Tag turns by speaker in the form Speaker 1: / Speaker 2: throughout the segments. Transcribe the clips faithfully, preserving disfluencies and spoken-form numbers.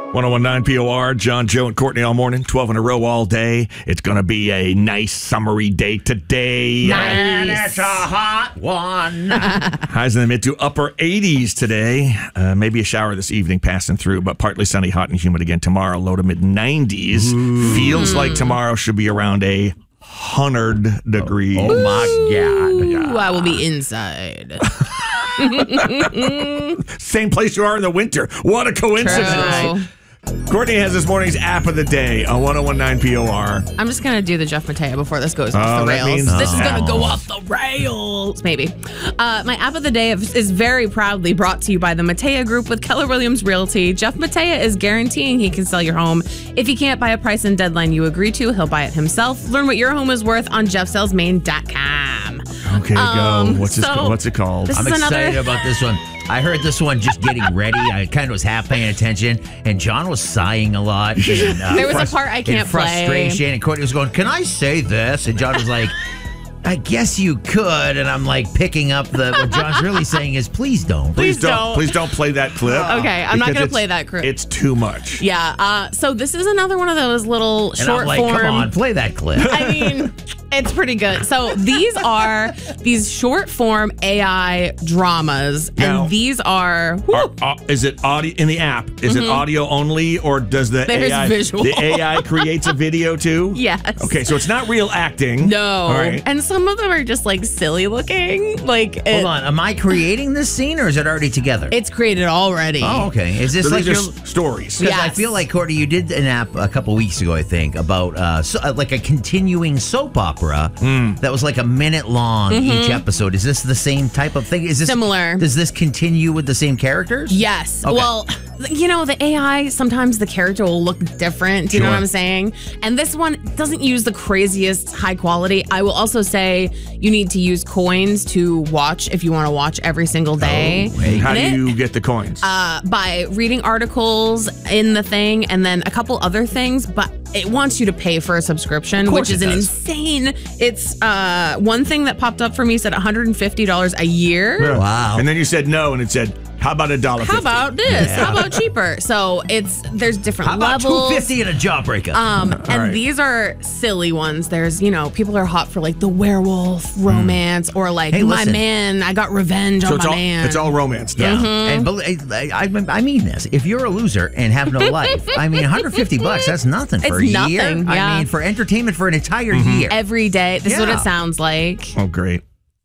Speaker 1: one oh one point nine P O R, John, Joe, and Courtney all morning, twelve in a row all day. It's going to be a nice summery day today.
Speaker 2: Nice. And it's a hot one.
Speaker 1: Highs in the mid to upper eighties today. Uh, maybe a shower this evening passing through, but partly sunny, hot, and humid again tomorrow. Low to mid nineties. Ooh. Feels like tomorrow should be around a hundred degrees.
Speaker 2: Oh, oh my God.
Speaker 3: Yeah. I will be inside.
Speaker 1: Same place you are in the winter. What a coincidence.
Speaker 3: True.
Speaker 1: Courtney has this morning's app of the day on one oh one point nine P O R.
Speaker 3: I'm just going to do the Jeff Mattea before this goes off
Speaker 1: oh,
Speaker 3: the rails.
Speaker 1: Means,
Speaker 3: this
Speaker 1: oh.
Speaker 3: is going to go off the rails. Maybe. Uh, my app of the day is very proudly brought to you by the Mattea Group with Keller Williams Realty. Jeff Mattea is guaranteeing he can sell your home. If he can't buy a price and deadline you agree to, he'll buy it himself. Learn what your home is worth on jeff sells maine dot com.
Speaker 1: Okay,
Speaker 3: um,
Speaker 1: go. What's,
Speaker 3: so
Speaker 1: this, what's it called?
Speaker 2: I'm excited another... about this one. I heard this one just getting ready. I kind of was half paying attention, and John was sighing a lot. And, uh,
Speaker 3: there was frust- a part I can't
Speaker 2: in frustration,
Speaker 3: play.
Speaker 2: And Courtney was going, "Can I say this?" And John was like, I guess you could. And I'm like picking up the what John's really saying is, please don't.
Speaker 1: Please,
Speaker 3: please
Speaker 1: don't.
Speaker 3: don't.
Speaker 1: Please don't play that clip.
Speaker 3: Okay, I'm not going to play that clip.
Speaker 1: It's too much.
Speaker 3: Yeah. Uh, so this is another one of those little
Speaker 2: and
Speaker 3: short
Speaker 2: I'm like,
Speaker 3: form.
Speaker 2: Come on, play that clip.
Speaker 3: I mean, it's pretty good. So these are these short form A I dramas,
Speaker 1: now,
Speaker 3: and these are,
Speaker 1: are uh, is it audio in the app? Is mm-hmm. it audio only, or does the
Speaker 3: There's
Speaker 1: A I
Speaker 3: visual.
Speaker 1: the A I creates a video too?
Speaker 3: Yes.
Speaker 1: Okay, so it's not real acting.
Speaker 3: No.
Speaker 1: All right.
Speaker 3: And some of them are just like silly looking. Like, it,
Speaker 2: hold on, am I creating this scene or is it already together?
Speaker 3: It's created already.
Speaker 2: Oh, okay. Is this
Speaker 1: so
Speaker 2: like
Speaker 1: your
Speaker 2: your
Speaker 1: stories?
Speaker 2: Because
Speaker 3: yes.
Speaker 2: I feel like, Courtney, you did an app a couple weeks ago, I think, about uh, so, uh, like a continuing soap opera mm. that was like a minute long mm-hmm. each episode. Is this the same type of thing? Is this
Speaker 3: similar?
Speaker 2: Does this continue with the same characters?
Speaker 3: Yes.
Speaker 2: Okay.
Speaker 3: Well, you know, the A I, sometimes the character will look different. Do you
Speaker 1: sure.
Speaker 3: know what I'm saying? And this one doesn't use the craziest high quality. I will also say you need to use coins to watch if you want to watch every single day.
Speaker 1: Oh, how do
Speaker 3: it,
Speaker 1: you get the coins?
Speaker 3: Uh, by reading articles in the thing and then a couple other things, but it wants you to pay for a subscription, which is an insane. It's uh, one thing that popped up for me said one hundred fifty dollars a year.
Speaker 1: Yeah.
Speaker 2: Wow.
Speaker 1: And then you said no, and it said, how about a dollar
Speaker 3: How
Speaker 1: fifty?
Speaker 3: about this?
Speaker 2: Yeah.
Speaker 3: How about cheaper? So it's there's different
Speaker 2: How about
Speaker 3: levels.
Speaker 2: two fifty and a jawbreaker?
Speaker 3: Um, and
Speaker 1: right.
Speaker 3: these are silly ones. There's, you know, people are hot for like the werewolf romance mm. or like
Speaker 2: hey,
Speaker 3: my
Speaker 2: listen.
Speaker 3: man, I got revenge
Speaker 1: so
Speaker 3: on
Speaker 1: it's
Speaker 3: my
Speaker 1: all,
Speaker 3: man.
Speaker 1: It's all romance now.
Speaker 2: Yeah.
Speaker 3: Mm-hmm.
Speaker 2: And I, I, I mean this. If you're a loser and have no life, I mean, one hundred fifty bucks, that's nothing for
Speaker 3: It's
Speaker 2: a
Speaker 3: nothing,
Speaker 2: year.
Speaker 3: yeah.
Speaker 2: I mean, for entertainment for an entire
Speaker 1: Mm-hmm.
Speaker 2: year.
Speaker 3: Every day. This
Speaker 2: Yeah.
Speaker 3: is what it sounds like.
Speaker 1: Oh, great.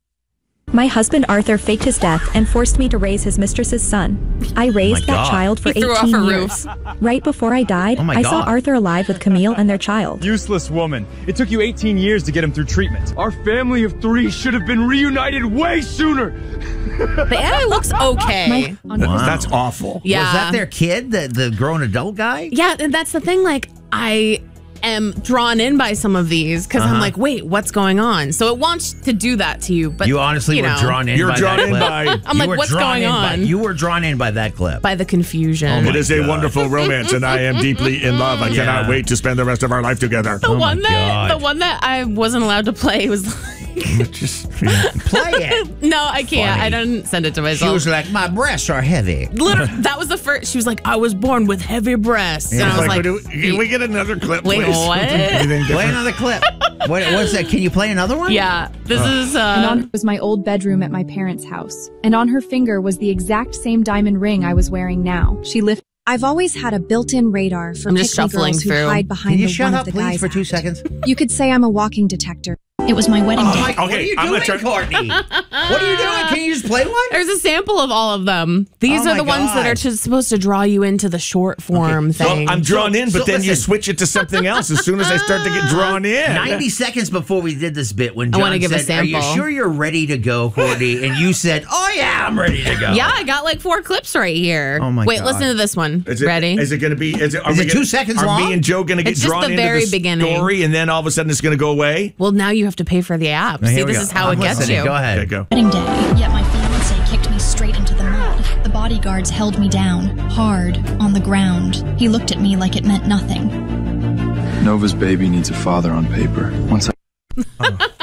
Speaker 4: My husband Arthur faked his death and forced me to raise his mistress's son. I raised
Speaker 2: Oh my
Speaker 4: that
Speaker 2: God.
Speaker 4: child for
Speaker 3: He threw off
Speaker 4: eighteen
Speaker 3: a
Speaker 4: years. Right before I died,
Speaker 2: Oh my
Speaker 4: I saw
Speaker 2: God.
Speaker 4: Arthur alive with Camille and their child.
Speaker 5: Useless woman. It took you eighteen years to get him through treatment. Our family of three should have been reunited way sooner.
Speaker 3: The A I looks okay.
Speaker 4: My-
Speaker 1: Th-
Speaker 2: Wow.
Speaker 1: That's awful.
Speaker 3: Yeah.
Speaker 2: Was that their kid, the, the grown adult guy?
Speaker 3: Yeah, and that's the thing. Like, I am drawn in by some of these because
Speaker 2: Uh-huh.
Speaker 3: I'm like, wait, what's going on? So it wants to do that to you. But
Speaker 2: You honestly
Speaker 3: you
Speaker 2: were
Speaker 3: know,
Speaker 2: drawn in
Speaker 1: You're
Speaker 2: by
Speaker 1: drawn
Speaker 2: that
Speaker 1: in
Speaker 2: clip.
Speaker 1: by.
Speaker 3: I'm
Speaker 2: You
Speaker 3: like,
Speaker 2: were
Speaker 3: what's
Speaker 2: drawn
Speaker 3: going
Speaker 2: in by-
Speaker 3: on?
Speaker 2: you were drawn in by that clip.
Speaker 3: by the confusion.
Speaker 2: Oh my
Speaker 1: It is a
Speaker 2: God.
Speaker 1: wonderful romance, and I am deeply in love. I
Speaker 2: Yeah.
Speaker 1: cannot wait to spend the rest of our life together.
Speaker 3: The
Speaker 2: Oh my
Speaker 3: one that
Speaker 2: God.
Speaker 3: the one that I wasn't allowed to play was like,
Speaker 1: Just, yeah.
Speaker 2: Play it.
Speaker 3: no, I can't.
Speaker 2: Funny.
Speaker 3: I didn't send it to
Speaker 2: She
Speaker 3: myself.
Speaker 2: was like, my breasts are heavy.
Speaker 3: Literally, that was the first. She was like, I was born with heavy breasts, and I was
Speaker 1: Like,
Speaker 3: like,
Speaker 1: do- can we get another clip,
Speaker 3: Wait,
Speaker 1: please?
Speaker 3: what?
Speaker 1: Anything
Speaker 2: Play
Speaker 1: different?
Speaker 2: another clip. What, what's that? Can you play another one?
Speaker 3: yeah, this is.
Speaker 6: And
Speaker 3: Uh,
Speaker 6: on was my old bedroom at my parents' house. And on her finger was the exact same diamond ring I was wearing now. She lifted.
Speaker 7: I've always had a built-in radar for
Speaker 3: I'm just
Speaker 7: pick-me
Speaker 3: shuffling
Speaker 7: girls who
Speaker 3: through.
Speaker 7: hide behind
Speaker 2: Can you
Speaker 7: the
Speaker 2: shut
Speaker 7: one
Speaker 2: up,
Speaker 7: of the
Speaker 2: please,
Speaker 7: guys.
Speaker 2: for two
Speaker 7: have.
Speaker 2: seconds?
Speaker 7: You could say I'm a walking detector.
Speaker 6: It was my wedding
Speaker 2: Oh
Speaker 6: day.
Speaker 2: my,
Speaker 1: Okay,
Speaker 2: what are you
Speaker 1: I'm
Speaker 2: doing,
Speaker 1: gonna try-
Speaker 2: Courtney? What are you doing? Can you just play one?
Speaker 3: there's a sample of all of them. These
Speaker 2: Oh
Speaker 3: are the
Speaker 2: my
Speaker 3: ones that
Speaker 2: God.
Speaker 3: are just supposed to draw you into the short form
Speaker 1: So
Speaker 3: thing.
Speaker 1: I'm drawn in, but
Speaker 2: so
Speaker 1: then you
Speaker 2: listen.
Speaker 1: switch it to something else as soon as I start to get drawn in.
Speaker 2: ninety seconds before we did this bit, when
Speaker 3: I
Speaker 2: John
Speaker 3: wanna give a
Speaker 2: said, are you
Speaker 3: sample.
Speaker 2: sure you're ready to go, Courtney? And you said, oh, yeah, I'm ready to go.
Speaker 3: yeah, I got like four clips right here.
Speaker 2: Oh, my
Speaker 3: Wait,
Speaker 2: God.
Speaker 3: listen to this one.
Speaker 1: Is it,
Speaker 3: Ready?
Speaker 1: Is it going to be? Is it, are
Speaker 2: Is
Speaker 1: we
Speaker 2: it
Speaker 1: gonna-
Speaker 2: two seconds
Speaker 1: are
Speaker 2: long?
Speaker 1: me and Joe going to get
Speaker 3: It's just
Speaker 1: drawn
Speaker 3: the
Speaker 1: into
Speaker 3: very
Speaker 1: the
Speaker 3: beginning.
Speaker 1: story, and then all of a sudden it's going to go away?
Speaker 3: Well, now you have to pay for the app.
Speaker 2: Now,
Speaker 3: See,
Speaker 2: here we
Speaker 3: this
Speaker 2: go.
Speaker 3: is how
Speaker 2: I'm
Speaker 3: it gets
Speaker 2: listening.
Speaker 3: you.
Speaker 2: Go ahead.
Speaker 1: Okay, go.
Speaker 8: Wedding day, yet my fiance kicked me straight into the mud. The bodyguards held me down, hard, on the ground. He looked at me like it meant nothing.
Speaker 9: Nova's baby needs a father on paper. Once I...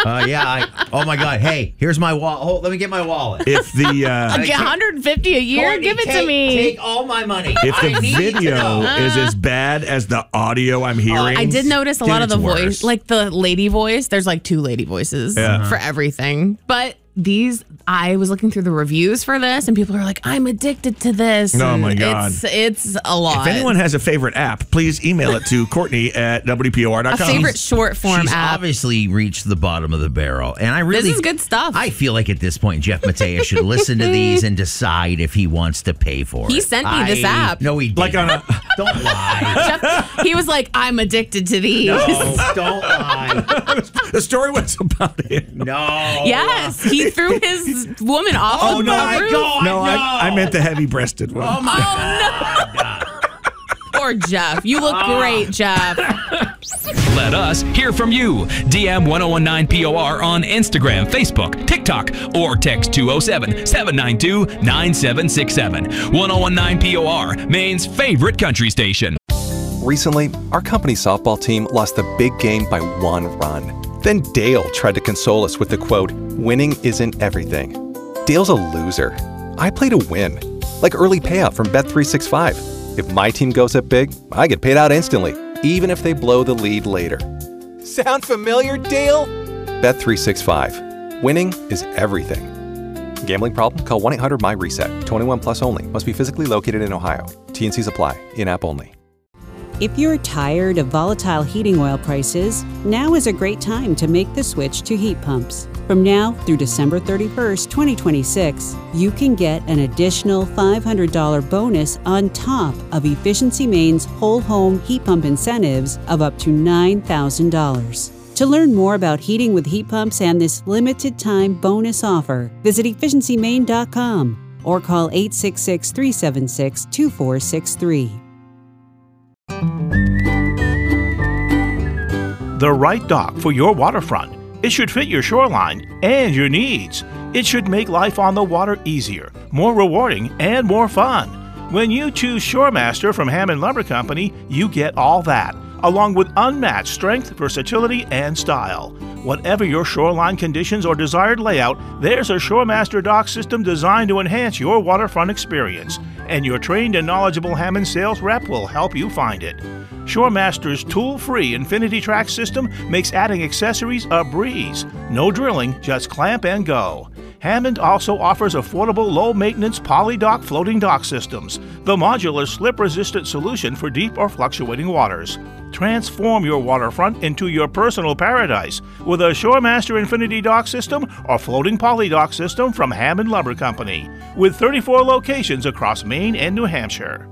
Speaker 2: Uh, yeah. I, oh my God. Hey, here's my wallet. Oh, let me get my wallet.
Speaker 1: If the uh,
Speaker 3: one hundred fifty a year,
Speaker 2: Courtney,
Speaker 3: give it
Speaker 2: take,
Speaker 3: to me.
Speaker 2: Take all my money.
Speaker 1: if
Speaker 2: I
Speaker 1: the
Speaker 2: need to
Speaker 1: video
Speaker 2: know.
Speaker 1: is as bad as the audio I'm hearing,
Speaker 3: I did notice a
Speaker 1: then
Speaker 3: lot of
Speaker 1: it's
Speaker 3: the
Speaker 1: worse.
Speaker 3: voice, like the lady voice. There's like two lady voices
Speaker 1: Yeah.
Speaker 3: for everything. But these, I was looking through the reviews for this, and people are like, "I'm addicted to this."
Speaker 1: Oh,
Speaker 3: and
Speaker 1: my God.
Speaker 3: it's, it's a lot.
Speaker 1: If anyone has a favorite app, please email it to Courtney at W P O R dot
Speaker 3: a
Speaker 1: com.
Speaker 3: favorite short form
Speaker 2: She's
Speaker 3: app.
Speaker 2: obviously reached the bottom of the barrel. And I really.
Speaker 3: This is good stuff.
Speaker 2: I feel like at this point, Jeff Matea should listen to these and decide if he wants to pay for it.
Speaker 3: He sent me this
Speaker 2: I-
Speaker 3: app.
Speaker 2: No, he didn't.
Speaker 1: Like on a-
Speaker 2: Don't lie.
Speaker 3: Jeff, he was like, "I'm addicted to these."
Speaker 2: No, don't lie.
Speaker 1: The story was about him.
Speaker 2: No.
Speaker 3: Yes, he threw his woman off
Speaker 1: Oh,
Speaker 3: the
Speaker 1: no, I,
Speaker 3: roof.
Speaker 2: God.
Speaker 1: no,
Speaker 2: no.
Speaker 1: I, I meant the heavy-breasted one.
Speaker 2: Oh, my
Speaker 3: Poor Jeff. You look great, Jeff.
Speaker 9: Let us hear from you. D M ten nineteen P O R on Instagram, Facebook, TikTok, or text two oh seven, seven nine two, nine seven six seven. ten nineteen P O R, Maine's favorite country station.
Speaker 10: Recently, our company softball team lost the big game by one run. Then Dale tried to console us with the quote, "Winning isn't everything." Dale's a loser. I play to win. Like early payout from Bet three sixty-five. If my team goes up big, I get paid out instantly, even if they blow the lead later. Sound familiar, Dale? Bet three sixty-five. Winning is everything. Gambling problem? Call one eight hundred M Y reset. twenty-one plus only. Must be physically located in Ohio. T N Cs apply. In-app only.
Speaker 11: If you're tired of volatile heating oil prices, now is a great time to make the switch to heat pumps. From now through December thirty-first, twenty twenty-six, you can get an additional five hundred dollars bonus on top of Efficiency Maine's whole home heat pump incentives of up to nine thousand dollars. To learn more about heating with heat pumps and this limited time bonus offer, visit efficiency maine dot com or call eight six six, three seven six, two four six three.
Speaker 12: The right dock for your waterfront. It should fit your shoreline and your needs. It should make life on the water easier, more rewarding, and more fun. When you choose Shoremaster from Hammond Lumber Company, you get all that, along with unmatched strength, versatility, and style. Whatever your shoreline conditions or desired layout, there's a Shoremaster dock system designed to enhance your waterfront experience, and your trained and knowledgeable Hammond sales rep will help you find it. Shoremaster's tool-free Infinity Track system makes adding accessories a breeze. No drilling, just clamp and go. Hammond also offers affordable low-maintenance poly-dock floating dock systems, the modular slip-resistant solution for deep or fluctuating waters. Transform your waterfront into your personal paradise with a Shoremaster Infinity Dock System or floating poly dock system from Hammond Lumber Company, with thirty-four locations across Maine and New Hampshire.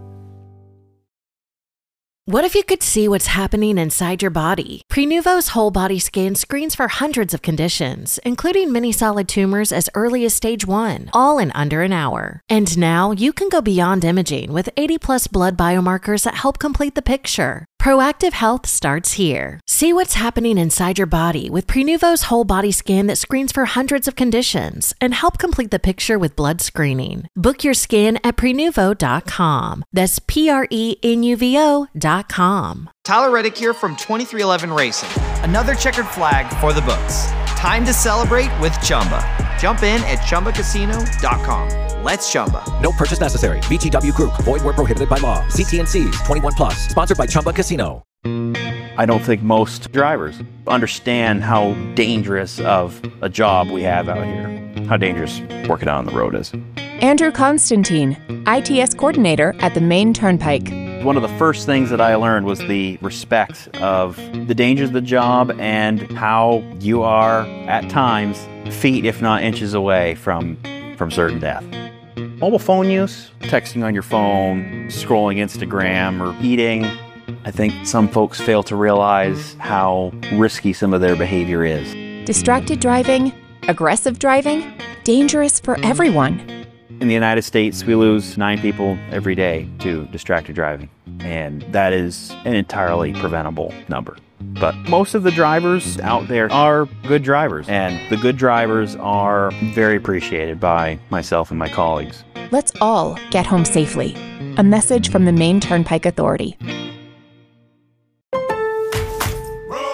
Speaker 13: What if you could see what's happening inside your body? Prenuvo's whole body scan screens for hundreds of conditions, including many solid tumors as early as stage one, all in under an hour. And now you can go beyond imaging with eighty plus blood biomarkers that help complete the picture. Proactive health starts here. See what's happening inside your body with Prenuvo's whole body scan that screens for hundreds of conditions and help complete the picture with blood screening. Book your scan at prenuvo dot com. That's P R E N U V O dot com.
Speaker 14: Tyler Reddick here from twenty-three eleven Racing. Another checkered flag for the books. Time to celebrate with Chumba. Jump in at chumba casino dot com. Let's Chumba.
Speaker 15: No purchase necessary. V G W Group. Void where prohibited by law. See T N Cs. twenty-one plus. Sponsored by Chumba Casino.
Speaker 16: I don't think most drivers understand how dangerous of a job we have out here. How dangerous working out on the road is.
Speaker 17: Andrew Constantine, I T S coordinator at the Maine Turnpike.
Speaker 16: One of the first things that I learned was the respect of the dangers of the job and how you are, at times, feet if not inches away from, from certain death. Mobile phone use, texting on your phone, scrolling Instagram, or eating. I think some folks fail to realize how risky some of their behavior is.
Speaker 17: Distracted driving, aggressive driving, dangerous for everyone.
Speaker 16: In the United States, we lose nine people every day to distracted driving, and that is an entirely preventable number. But most of the drivers out there are good drivers, and the good drivers are very appreciated by myself and my colleagues.
Speaker 17: Let's all get home safely. A message from the Maine Turnpike Authority.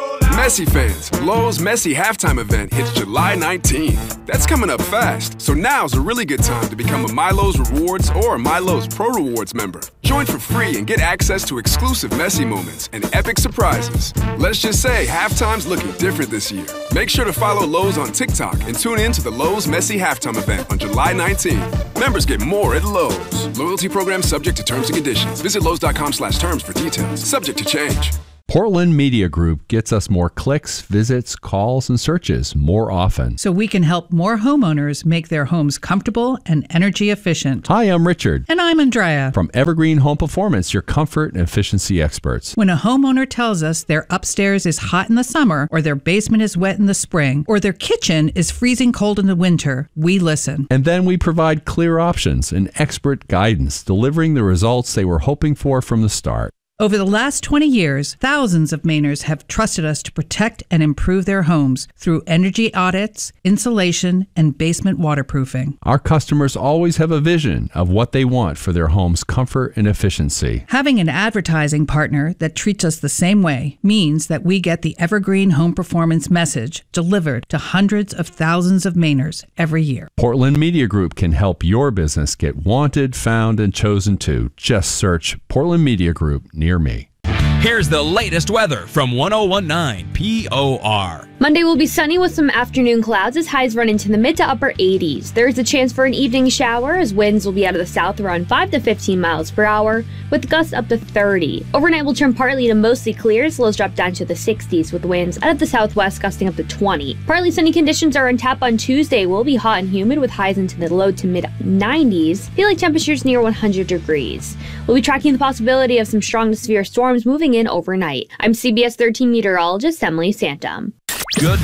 Speaker 18: Messi fans, Lowe's Messi halftime event hits July nineteenth. That's coming up fast, so now's a really good time to become a MyLowe's Rewards or MyLowe's Pro Rewards member. Join for free and get access to exclusive Messi moments and epic surprises. Let's just say halftime's looking different this year. Make sure to follow Lowe's on TikTok and tune in to the Lowe's Messi halftime event on July nineteenth. Members get more at Lowe's. Loyalty program subject to terms and conditions. Visit Lowe's.com slash terms for details. Subject to change.
Speaker 19: Portland Media Group gets us more clicks, visits, calls, and searches more often.
Speaker 20: So we can help more homeowners make their homes comfortable and energy efficient.
Speaker 19: Hi, I'm Richard.
Speaker 20: And I'm Andrea.
Speaker 19: From Evergreen Home Performance, your comfort and efficiency experts.
Speaker 20: When a homeowner tells us their upstairs is hot in the summer, or their basement is wet in the spring, or their kitchen is freezing cold in the winter, we listen.
Speaker 19: And then we provide clear options and expert guidance, delivering the results they were hoping for from the start.
Speaker 20: Over the last twenty years, thousands of Mainers have trusted us to protect and improve their homes through energy audits, insulation, and basement waterproofing.
Speaker 19: Our customers always have a vision of what they want for their home's comfort and efficiency.
Speaker 20: Having an advertising partner that treats us the same way means that we get the Evergreen Home Performance message delivered to hundreds of thousands of Mainers every year.
Speaker 19: Portland Media Group can help your business get wanted, found, and chosen to. Just search Portland Media Group near me.
Speaker 9: Here's the latest weather from one oh one point nine P O R.
Speaker 21: Monday will be sunny with some afternoon clouds as highs run into the mid to upper eighties. There's a chance for an evening shower as winds will be out of the south around five to fifteen miles per hour with gusts up to thirty. Overnight will turn partly to mostly clear as lows drop down to the sixties with winds out of the southwest gusting up to twenty. Partly sunny conditions are on tap on Tuesday. Will be hot and humid with highs into the low to mid nineties. Feeling temperatures near one hundred degrees. We'll be tracking the possibility of some strong to severe storms moving in overnight. I'm C B S thirteen meteorologist Emily Santum.
Speaker 9: Good